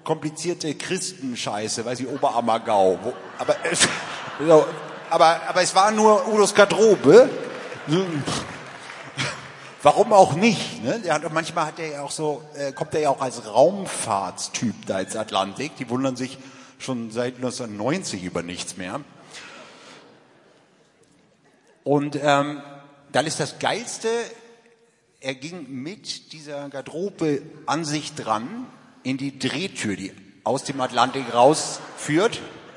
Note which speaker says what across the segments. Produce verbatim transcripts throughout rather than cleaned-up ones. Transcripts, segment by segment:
Speaker 1: komplizierte Christenscheiße, weiß ich, Oberammergau. Wo, aber, es, so, aber, aber es war nur Udos Garderobe. Warum auch nicht? Ne? Der hat, manchmal hat er ja auch so, äh, kommt er ja auch als Raumfahrtstyp da ins Atlantik. Die wundern sich schon seit neunzehnhundertneunzig über nichts mehr. Und ähm, dann ist das Geilste, er ging mit dieser Garderobe an sich dran in die Drehtür, die aus dem Atlantik rausführt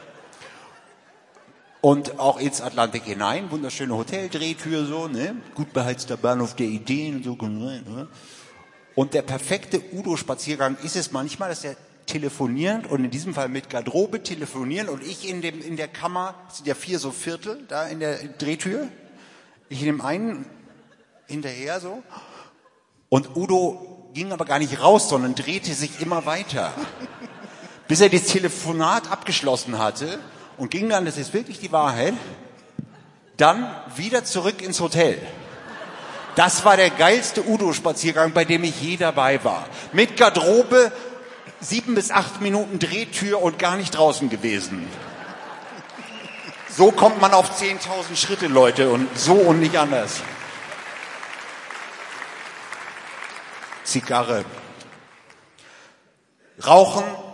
Speaker 1: und auch ins Atlantik hinein. Wunderschöne Hoteldrehtür, so, ne? Gut beheizter Bahnhof der Ideen und so. Ne? Und der perfekte Udo-Spaziergang ist es manchmal, dass er telefonierend und in diesem Fall mit Garderobe telefonieren und ich in dem in der Kammer, es sind ja vier so Viertel da in der Drehtür, ich in dem einen hinterher so und Udo ging aber gar nicht raus, sondern drehte sich immer weiter, bis er das Telefonat abgeschlossen hatte und ging dann, das ist wirklich die Wahrheit, dann wieder zurück ins Hotel. Das war der geilste Udo-Spaziergang, bei dem ich je dabei war. Mit Garderobe, sieben bis acht Minuten Drehtür und gar nicht draußen gewesen. So kommt man auf zehntausend Schritte, Leute, und so und nicht anders. Zigarre. Rauchen